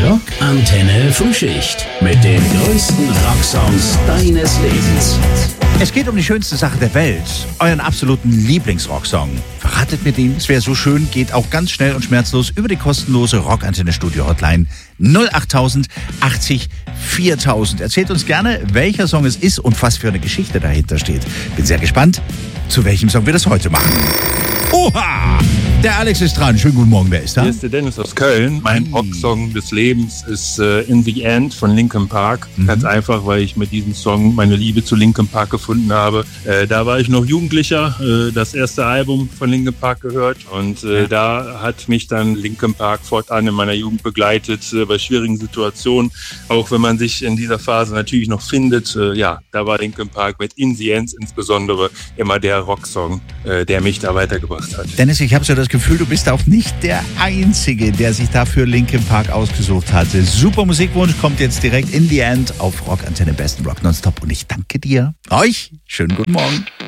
Rockantenne Frühschicht mit den größten Rocksongs deines Lebens. Es geht um die schönste Sache der Welt, euren absoluten Lieblingsrocksong. Verratet mir den, es wäre so schön, geht auch ganz schnell und schmerzlos über die kostenlose Rockantenne Studio Hotline 08000 80 4000. Erzählt uns gerne, welcher Song es ist und was für eine Geschichte dahinter steht. Bin sehr gespannt, zu welchem Song wir das heute machen. Oha! Der Alex ist dran. Schönen guten Morgen, wer ist da? Hier ist der Dennis aus Köln. Mein Rocksong des Lebens ist In the End von Linkin Park. Ganz einfach, weil ich mit diesem Song meine Liebe zu Linkin Park gefunden habe. Da war ich noch Jugendlicher, das erste Album von Linkin Park gehört und da hat mich dann Linkin Park fortan in meiner Jugend begleitet, bei schwierigen Situationen. Auch wenn man sich in dieser Phase natürlich noch findet, da war Linkin Park mit In the End insbesondere immer der Rocksong, der mich da weitergebracht hat. Dennis, ich habe so das Gefühl, du bist auch nicht der Einzige, der sich dafür Linkin Park ausgesucht hatte. Super Musikwunsch kommt jetzt direkt In the End auf Rockantenne Besten Rock Nonstop und ich danke dir. Euch schönen guten Morgen.